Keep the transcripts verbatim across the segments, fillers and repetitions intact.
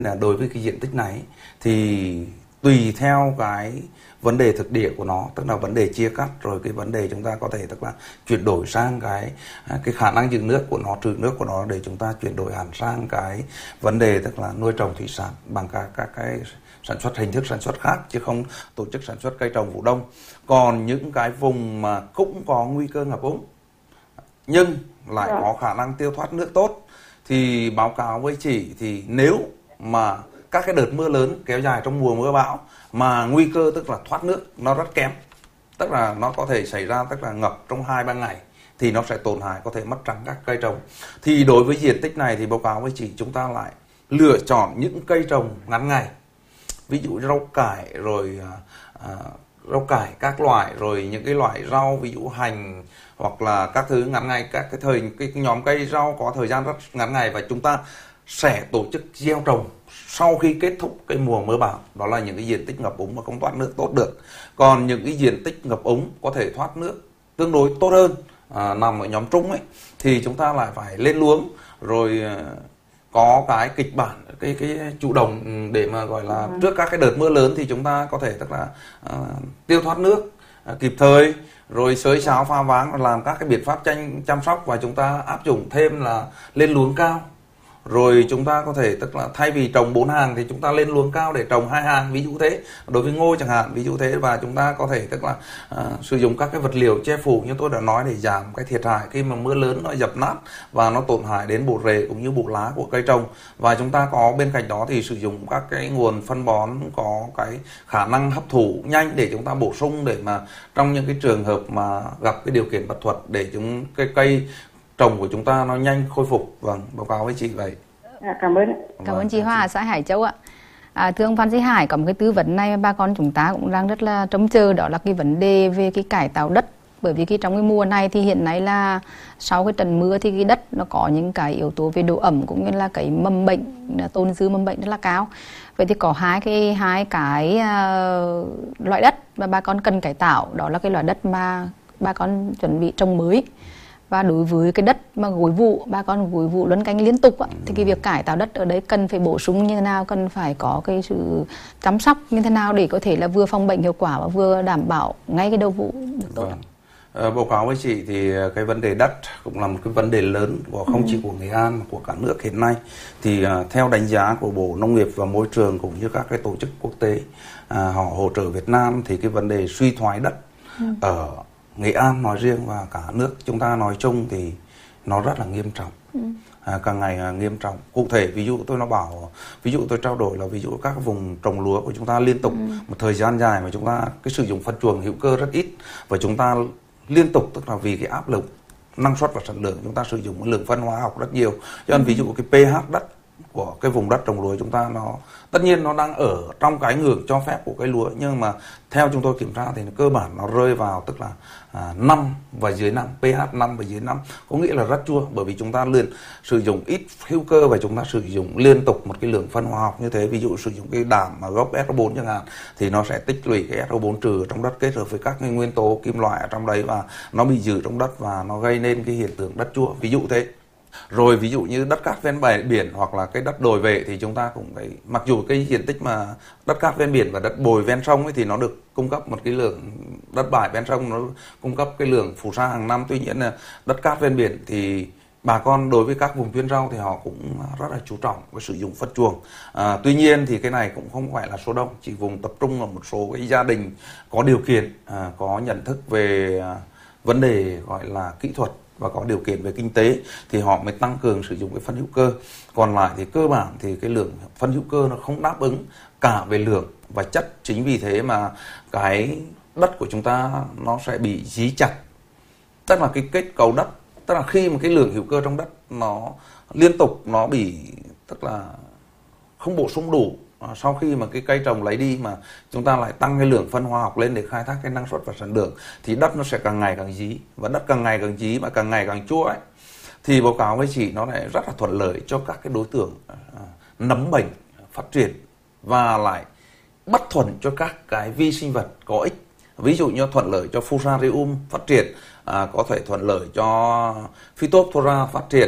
là đối với cái diện tích này thì tùy theo cái vấn đề thực địa của nó, tức là vấn đề chia cắt, rồi cái vấn đề chúng ta có thể tức là chuyển đổi sang cái cái khả năng giữ nước của nó, trữ nước của nó, để chúng ta chuyển đổi hẳn sang cái vấn đề tức là nuôi trồng thủy sản bằng các các cái sản xuất hình thức sản xuất khác, chứ không tổ chức sản xuất cây trồng vụ đông. Còn những cái vùng mà cũng có nguy cơ ngập úng nhưng lại có khả năng tiêu thoát nước tốt thì báo cáo với chị, thì nếu mà các cái đợt mưa lớn kéo dài trong mùa mưa bão mà nguy cơ tức là thoát nước nó rất kém, tức là nó có thể xảy ra tức là ngập trong hai ba ngày thì nó sẽ tổn hại, có thể mất trắng các cây trồng. Thì đối với diện tích này thì báo cáo với chị, chúng ta lại lựa chọn những cây trồng ngắn ngày, ví dụ rau cải, rồi à, rau cải các loại, rồi những cái loại rau ví dụ hành hoặc là các thứ ngắn ngày, các cái thời cái, cái nhóm cây rau có thời gian rất ngắn ngày, và chúng ta sẽ tổ chức gieo trồng sau khi kết thúc cái mùa mưa bão. Đó là những cái diện tích ngập úng mà không thoát nước tốt được. Còn những cái diện tích ngập úng có thể thoát nước tương đối tốt hơn, à, nằm ở nhóm trũng ấy, thì chúng ta lại phải lên luống, rồi à, có cái kịch bản, cái cái chủ động để mà gọi là ừ. trước các cái đợt mưa lớn thì chúng ta có thể tức là à, tiêu thoát nước à, kịp thời, rồi xới xáo pha váng, làm các cái biện pháp chăm chăm sóc, và chúng ta áp dụng thêm là lên luống cao. Rồi chúng ta có thể tức là thay vì trồng bốn hàng thì chúng ta lên luống cao để trồng hai hàng, ví dụ thế, đối với ngô chẳng hạn, ví dụ thế. Và chúng ta có thể tức là à, sử dụng các cái vật liệu che phủ như tôi đã nói để giảm cái thiệt hại khi mà mưa lớn nó dập nát và nó tổn hại đến bộ rễ cũng như bộ lá của cây trồng. Và chúng ta có bên cạnh đó thì sử dụng các cái nguồn phân bón có cái khả năng hấp thụ nhanh để chúng ta bổ sung, để mà trong những cái trường hợp mà gặp cái điều kiện bất thuật để chúng cái cây trồng của chúng ta nó nhanh khôi phục. Vâng, báo cáo với chị vậy. À, cảm ơn. Cảm ơn chị Hoa ở xã Hải Châu ạ. À, thưa ông Phan Sĩ Hải, có một cái tư vấn này bà con chúng ta cũng đang rất là trông chờ, đó là cái vấn đề về cái cải tạo đất. Bởi vì cái trong cái mùa này thì hiện nay là sau cái trận mưa thì cái đất nó có những cái yếu tố về độ ẩm cũng như là cái mầm bệnh, tồn dư mầm bệnh rất là cao. Vậy thì có hai cái hai cái uh, loại đất mà bà con cần cải tạo, đó là cái loại đất mà bà con chuẩn bị trồng mới. Và đối với cái đất mà gối vụ, bà con gối vụ luân canh liên tục á, thì cái việc cải tạo đất ở đấy cần phải bổ sung như thế nào, cần phải có cái sự chăm sóc như thế nào để có thể là vừa phòng bệnh hiệu quả và vừa đảm bảo ngay cái đầu vụ được tốt. Vâng. À, báo cáo với chị thì cái vấn đề đất cũng là một cái vấn đề lớn của không ừ. chỉ của Nghệ An mà của cả nước hiện nay. Thì uh, theo đánh giá của Bộ Nông nghiệp và Môi trường cũng như các cái tổ chức quốc tế uh, họ hỗ trợ Việt Nam, thì cái vấn đề suy thoái đất ừ. ở Nghệ An nói riêng và cả nước chúng ta nói chung thì nó rất là nghiêm trọng, ừ. à, càng ngày à, nghiêm trọng. Cụ thể ví dụ tôi nó bảo, ví dụ tôi trao đổi là ví dụ các vùng trồng lúa của chúng ta liên tục ừ. một thời gian dài mà chúng ta cái sử dụng phân chuồng hữu cơ rất ít, và chúng ta liên tục tức là vì cái áp lực năng suất và sản lượng chúng ta sử dụng cái lượng phân hóa học rất nhiều. Cho nên ừ. ví dụ cái pH đất của cái vùng đất trồng lúa chúng ta nó tất nhiên nó đang ở trong cái ngưỡng cho phép của cây lúa, nhưng mà theo chúng tôi kiểm tra thì cơ bản nó rơi vào tức là à, năm và dưới năm, pH năm và dưới năm, có nghĩa là rất chua, bởi vì chúng ta liền sử dụng ít hữu cơ và chúng ta sử dụng liên tục một cái lượng phân hóa học như thế. Ví dụ sử dụng cái đạm mà gốc S O bốn chẳng hạn thì nó sẽ tích lũy cái S O bốn trừ trong đất kết hợp với các cái nguyên tố kim loại ở trong đấy, và nó bị giữ trong đất và nó gây nên cái hiện tượng đất chua, ví dụ thế. Rồi ví dụ như đất cát ven biển hoặc là cái đất đồi vệ thì chúng ta cũng phải, mặc dù cái diện tích mà đất cát ven biển và đất bồi ven sông ấy thì nó được cung cấp một cái lượng, đất bãi ven sông nó cung cấp cái lượng phù sa hàng năm, tuy nhiên là đất cát ven biển thì bà con đối với các vùng chuyên rau thì họ cũng rất là chú trọng với sử dụng phân chuồng. À, tuy nhiên thì cái này cũng không phải là số đông, chỉ vùng tập trung ở một số cái gia đình có điều kiện, à, có nhận thức về à, vấn đề gọi là kỹ thuật và có điều kiện về kinh tế thì họ mới tăng cường sử dụng cái phân hữu cơ. Còn lại thì cơ bản thì cái lượng phân hữu cơ nó không đáp ứng cả về lượng và chất. Chính vì thế mà cái đất của chúng ta nó sẽ bị dí chặt, tức là cái kết cấu đất, tức là khi mà cái lượng hữu cơ trong đất nó liên tục nó bị tức là không bổ sung đủ, sau khi mà cái cây trồng lấy đi mà chúng ta lại tăng cái lượng phân hóa học lên để khai thác cái năng suất và sản lượng, thì đất nó sẽ càng ngày càng dí, và đất càng ngày càng dí mà càng ngày càng chua ấy, thì báo cáo với chị nó lại rất là thuận lợi cho các cái đối tượng à, nấm bệnh phát triển, và lại bất thuận cho các cái vi sinh vật có ích. Ví dụ như thuận lợi cho Fusarium phát triển, à, có thể thuận lợi cho Phytophthora phát triển,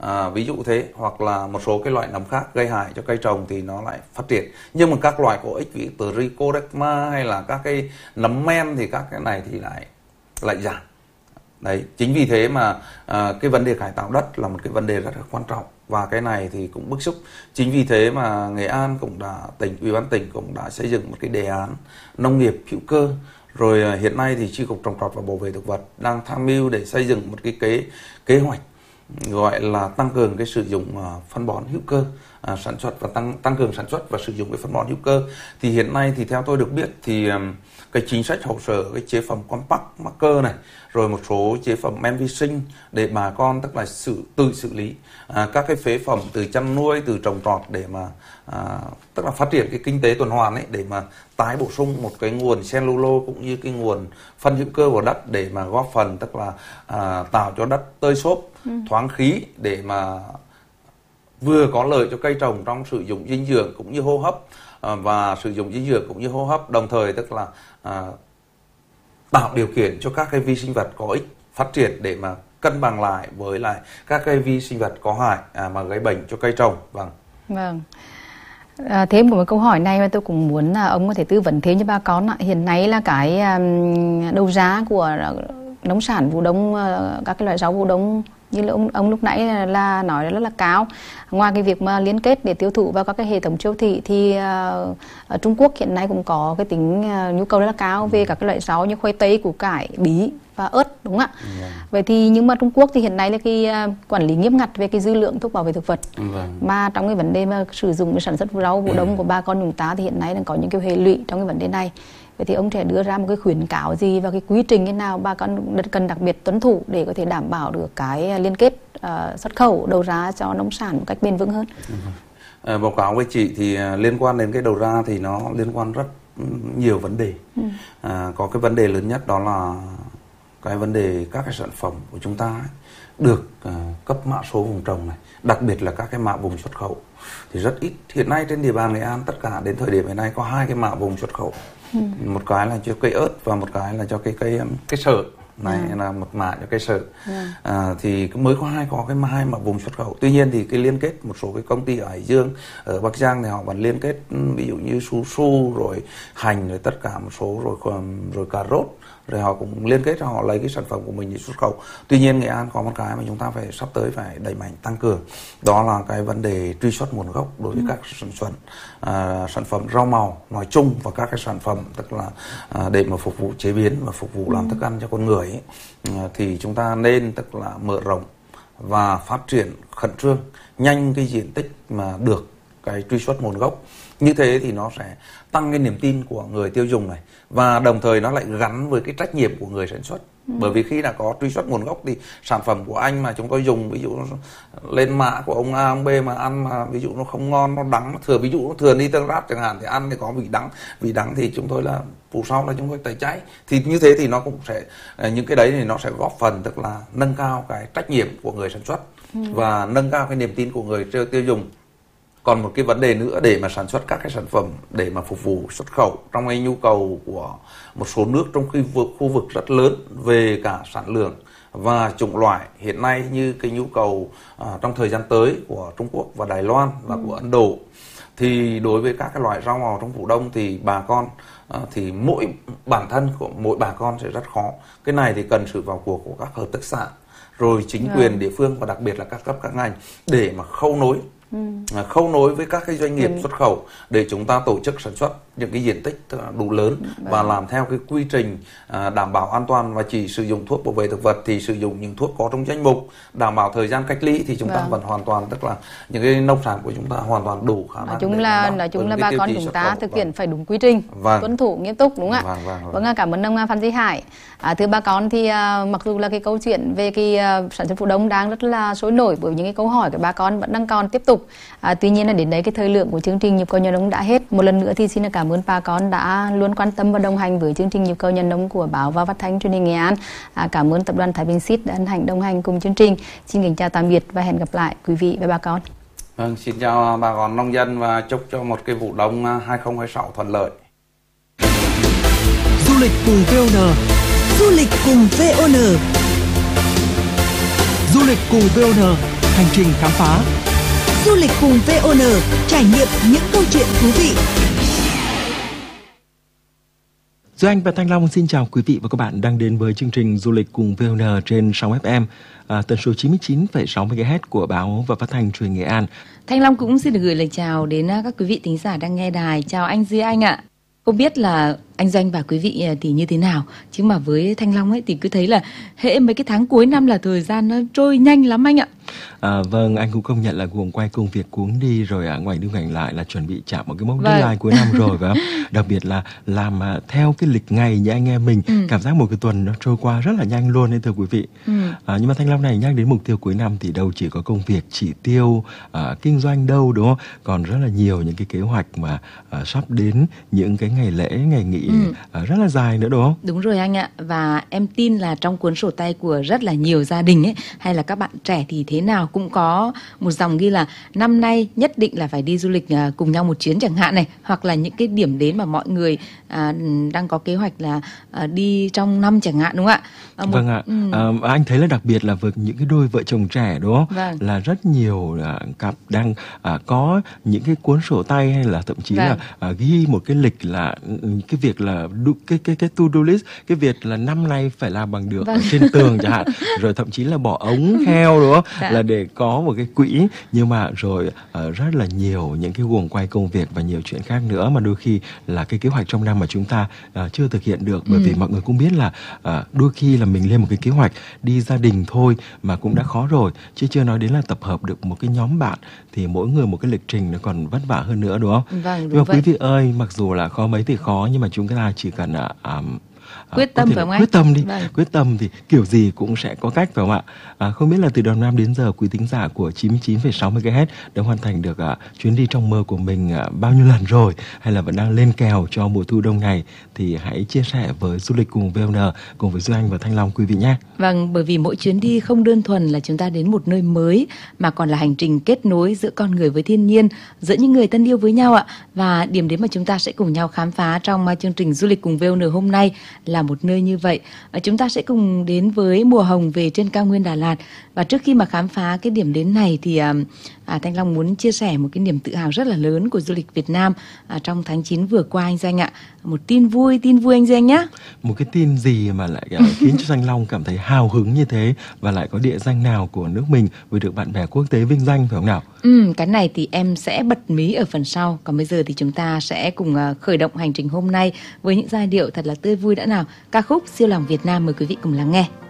À, ví dụ thế, hoặc là một số cái loại nấm khác gây hại cho cây trồng thì nó lại phát triển. Nhưng mà các loại có ích ví dụ Trichoderma hay là các cái nấm men thì các cái này thì lại lại giảm. Đấy, chính vì thế mà à, cái vấn đề cải tạo đất là một cái vấn đề rất là quan trọng, và cái này thì cũng bức xúc. Chính vì thế mà Nghệ An cũng đã, tỉnh ủy ban tỉnh cũng đã xây dựng một cái đề án nông nghiệp hữu cơ. Rồi à, hiện nay thì chi cục trồng trọt và bảo vệ thực vật đang tham mưu để xây dựng một cái kế kế hoạch gọi là tăng cường cái sử dụng uh, phân bón hữu cơ, uh, sản xuất và tăng tăng cường sản xuất và sử dụng cái phân bón hữu cơ. Thì hiện nay thì theo tôi được biết thì um, cái chính sách hỗ trợ cái chế phẩm compact marker này, rồi một số chế phẩm men vi sinh để bà con tức là sự tự xử lý uh, các cái phế phẩm từ chăn nuôi, từ trồng trọt để mà uh, tức là phát triển cái kinh tế tuần hoàn ấy, để mà tái bổ sung một cái nguồn cellulose cũng như cái nguồn phân hữu cơ vào đất để mà góp phần tức là uh, tạo cho đất tơi xốp, ừ. thoáng khí để mà vừa có lợi cho cây trồng trong sử dụng dinh dưỡng cũng như hô hấp, uh, và sử dụng dinh dưỡng cũng như hô hấp, đồng thời tức là uh, tạo điều kiện cho các cái vi sinh vật có ích phát triển để mà cân bằng lại với lại các cái vi sinh vật có hại à, mà gây bệnh cho cây trồng. Vâng. Vâng. À, thêm một câu hỏi này mà tôi cũng muốn là ông có thể tư vấn thêm cho bà con ạ. Hiện nay là cái um, đầu giá của nông sản vụ đông, uh, các cái loại rau vụ đông như là ông, ông lúc nãy là, là nói rất là cao. Ngoài cái việc mà liên kết để tiêu thụ vào các cái hệ thống siêu thị thì uh, ở Trung Quốc hiện nay cũng có cái tính uh, nhu cầu rất là cao về các cái loại rau như khoai tây, củ cải, bí và ớt, đúng không ạ? Yeah. Vậy thì nhưng mà Trung Quốc thì hiện nay là cái uh, quản lý nghiêm ngặt về cái dư lượng thuốc bảo vệ thực vật. Yeah. Mà trong cái vấn đề mà sử dụng cái sản xuất rau vụ đông của bà con chúng ta thì hiện nay đang có những cái hệ lụy trong cái vấn đề này. Vậy thì ông sẽ đưa ra một cái khuyến cáo gì và cái quy trình như nào bà con cần đặc biệt tuân thủ để có thể đảm bảo được cái liên kết uh, xuất khẩu đầu ra cho nông sản một cách bền vững hơn? À, báo cáo với chị thì liên quan đến cái đầu ra thì nó liên quan rất nhiều vấn đề. Ừ. À, có cái vấn đề lớn nhất đó là cái vấn đề các cái sản phẩm của chúng ta ấy, được uh, cấp mã số vùng trồng này, đặc biệt là các cái mã vùng xuất khẩu thì rất ít. Hiện nay trên địa bàn Nghệ An tất cả đến thời điểm hiện nay có hai cái mã vùng xuất khẩu. Ừ. Một cái là cho cây ớt và một cái là cho cái cây cái sở này, ừ. là một mã cho cây sở. Ừ. À, thì mới có hai có cái hai mã vùng xuất khẩu. Tuy nhiên thì cái liên kết một số cái công ty ở Hải Dương, ở Bắc Giang thì họ vẫn liên kết ví dụ như su su rồi hành rồi tất cả một số rồi rồi cà rốt, rồi họ cũng liên kết, họ lấy cái sản phẩm của mình để xuất khẩu. Tuy nhiên Nghệ An có một cái mà chúng ta phải sắp tới phải đẩy mạnh tăng cường, đó là cái vấn đề truy xuất nguồn gốc đối với ừ. các sản phẩm à, sản phẩm rau màu nói chung và các cái sản phẩm tức là à, để mà phục vụ chế biến và phục vụ ừ. làm thức ăn cho con người ấy, à, thì chúng ta nên tức là mở rộng và phát triển khẩn trương nhanh cái diện tích mà được cái truy xuất nguồn gốc. Như thế thì nó sẽ tăng cái niềm tin của người tiêu dùng này, và đồng thời nó lại gắn với cái trách nhiệm của người sản xuất. Ừ. Bởi vì khi đã có truy xuất nguồn gốc thì sản phẩm của anh mà chúng tôi dùng ví dụ lên mã của ông A, ông B mà ăn mà ví dụ nó không ngon, nó đắng, nó thừa, ví dụ nó thừa nitrat chẳng hạn thì ăn thì có vị đắng, vị đắng thì chúng tôi là vụ sau là chúng tôi tẩy cháy. Thì như thế thì nó cũng sẽ, những cái đấy thì nó sẽ góp phần tức là nâng cao cái trách nhiệm của người sản xuất ừ. và nâng cao cái niềm tin của người tiêu dùng. Còn một cái vấn đề nữa để mà sản xuất các cái sản phẩm để mà phục vụ xuất khẩu trong cái nhu cầu của một số nước trong khu vực, khu vực rất lớn về cả sản lượng và chủng loại hiện nay, như cái nhu cầu à, trong thời gian tới của Trung Quốc và Đài Loan và ừ. của Ấn Độ, thì đối với các cái loại rau màu trong vụ đông thì bà con à, thì mỗi bản thân của mỗi bà con sẽ rất khó. Cái này thì cần sự vào cuộc của các hợp tác xã, rồi chính yeah. quyền địa phương và đặc biệt là các cấp các ngành để mà khâu nối Ừ. khâu nối với các cái doanh nghiệp ừ. xuất khẩu để chúng ta tổ chức sản xuất những cái diện tích đủ lớn ừ. và làm theo cái quy trình à, đảm bảo an toàn, và chỉ sử dụng thuốc bảo vệ thực vật thì sử dụng những thuốc có trong danh mục, đảm bảo thời gian cách ly thì chúng ta vâng. vẫn hoàn toàn tức là những cái nông sản của chúng ta hoàn toàn đủ khả năng. Nói chung là nói chung là bà con chúng ta khẩu. thực hiện vâng. phải đúng quy trình, vâng. tuân thủ nghiêm túc, đúng không ạ? Vâng, vâng, vâng. vâng cảm ơn ông Phan Duy Hải. À, thưa bà con thì uh, mặc dù là cái câu chuyện về cái uh, sản xuất vụ đông đang rất là sôi nổi bởi những cái câu hỏi của bà con vẫn đang còn tiếp tục. À, tuy nhiên là đến đấy cái thời lượng của chương trình Nhịp cầu nhà nông đã hết. Một lần nữa thì xin cảm ơn bà con đã luôn quan tâm và đồng hành với chương trình Nhịp cầu nhà nông của báo và phát thanh truyền hình Nghệ An. À, cảm ơn tập đoàn Thái Bình Seed đã ân hạnh đồng hành cùng chương trình. Xin kính chào tạm biệt và hẹn gặp lại quý vị và bà con. Vâng, xin chào bà con nông dân và chúc cho một cái vụ đông hai không hai sáu thuận lợi. Du lịch cùng vê o en. Du lịch cùng vê o en. Du lịch cùng vê o en. Hành trình khám phá. Du lịch cùng vê o en, trải nghiệm những câu chuyện thú vị. Duy Anh và Thanh Long xin chào quý vị và các bạn đang đến với chương trình Du lịch cùng vê o en trên sóng ép em, à, tần số chín mươi chín phẩy sáu mê ga héc của báo và phát thanh truyền Nghệ An. Thanh Long cũng xin được gửi lời chào đến các quý vị thính giả đang nghe đài. Chào anh Duy Anh ạ. Không biết là anh Doanh và quý vị thì như thế nào, chứ mà với Thanh Long ấy thì cứ thấy là hễ mấy cái tháng cuối năm là thời gian nó trôi nhanh lắm anh ạ. À, vâng, anh cũng công nhận là guồng quay công việc cuống đi rồi à, ngoảnh đi ngoảnh lại là chuẩn bị chạm một cái mốc Vâng. deadline cuối năm rồi, phải không? Đặc biệt là làm à, theo cái lịch ngày như anh em mình, Ừ. cảm giác một cái tuần nó trôi qua rất là nhanh luôn đấy thưa quý vị. Ừ. À, nhưng mà Thanh Long này nhắc đến mục tiêu cuối năm thì đâu chỉ có công việc, chỉ tiêu, à, kinh doanh đâu, đúng không? Còn rất là nhiều những cái kế hoạch mà à, sắp đến, những cái ngày lễ, ngày nghỉ Ừ. à, rất là dài nữa, đúng không? Đúng rồi anh ạ. Và em tin là trong cuốn sổ tay của rất là nhiều gia đình ấy, hay là các bạn trẻ thì thế nào cũng có một dòng ghi là năm nay nhất định là phải đi du lịch à, cùng nhau một chuyến chẳng hạn này, hoặc là những cái điểm đến mà mọi người à, đang có kế hoạch là à, đi trong năm chẳng hạn, đúng không ạ? À, một- Vâng ạ. Ừ. À, anh thấy là đặc biệt là với những cái đôi vợ chồng trẻ, đúng không? Vâng. Là rất nhiều à, cặp đang à, có những cái cuốn sổ tay hay là thậm chí Vâng. là à, ghi một cái lịch là ừ, cái việc là đu, cái cái cái to do list, cái việc là năm nay phải làm bằng được Vâng. ở trên tường chẳng hạn, rồi thậm chí là bỏ ống heo, đúng không? Dạ. Là để có một cái quỹ, nhưng mà rồi à, rất là nhiều những cái guồng quay công việc và nhiều chuyện khác nữa mà đôi khi là cái kế hoạch trong năm mà chúng ta à, chưa thực hiện được, bởi Ừ. vì mọi người cũng biết là à, đôi khi là mình lên một cái kế hoạch đi gia đình thôi mà cũng đã khó rồi, chứ chưa nói đến là tập hợp được một cái nhóm bạn thì mỗi người một cái lịch trình nó còn vất vả hơn nữa, đúng không? Vâng, Nhưng đúng mà vậy. quý vị ơi, mặc dù là khó mấy thì khó, nhưng mà chúng ta chỉ cần à, à, à, Quyết có tâm thể phải là không anh? quyết tâm đi, Vâng. quyết tâm thì kiểu gì cũng sẽ có cách, phải không ạ? À, không biết là từ đầu năm đến giờ quý thính giả của chín mươi chín phẩy sáu mê ga héc đã hoàn thành được à, chuyến đi trong mơ của mình à, bao nhiêu lần rồi, hay là vẫn đang lên kèo cho mùa thu đông này, thì hãy chia sẻ với Du lịch cùng vê o en cùng với Duy Anh và Thanh Long quý vị nhé. Vâng, bởi vì mỗi chuyến đi không đơn thuần là chúng ta đến một nơi mới, mà còn là hành trình kết nối giữa con người với thiên nhiên, giữa những người thân yêu với nhau ạ. Và điểm đến mà chúng ta sẽ cùng nhau khám phá trong uh, chương trình Du lịch cùng vê o en hôm nay là một nơi như vậy. Và chúng ta sẽ cùng đến với mùa hồng về trên cao nguyên Đà Lạt. Và trước khi mà khám phá cái điểm đến này thì uh, à, Thanh Long muốn chia sẻ một cái niềm tự hào rất là lớn của du lịch Việt Nam à, trong tháng chín vừa qua anh Doanh ạ. Một tin vui, tin vui anh Doanh nhé. Một cái tin gì mà lại à, khiến cho Thanh Long cảm thấy hào hứng như thế, và lại có địa danh nào của nước mình vừa được bạn bè quốc tế vinh danh, phải không nào? Ừ, cái này thì em sẽ bật mí ở phần sau. Còn bây giờ thì chúng ta sẽ cùng uh, khởi động hành trình hôm nay với những giai điệu thật là tươi vui đã nào. Ca khúc Siêu lòng Việt Nam, mời quý vị cùng lắng nghe.